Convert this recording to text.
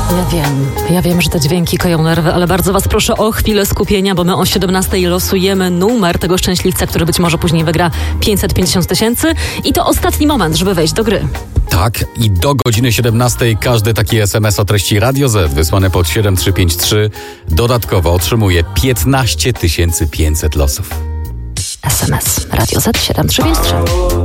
Ja wiem, że te dźwięki koją nerwy, ale bardzo was proszę o chwilę skupienia, bo my o 17:00 losujemy numer tego szczęśliwca, który być może później wygra 550 000 i to ostatni moment, żeby wejść do gry. Tak, i do godziny 17:00 każdy taki SMS o treści Radio Z wysłany pod 7353 dodatkowo otrzymuje 15 500 losów. SMS Radio Z 7353.